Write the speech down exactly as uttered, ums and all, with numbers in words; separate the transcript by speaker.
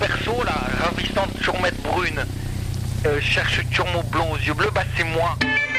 Speaker 1: perso, là, ravissante turmette brune, euh, cherche turmeau blond aux yeux bleus, bah c'est moi.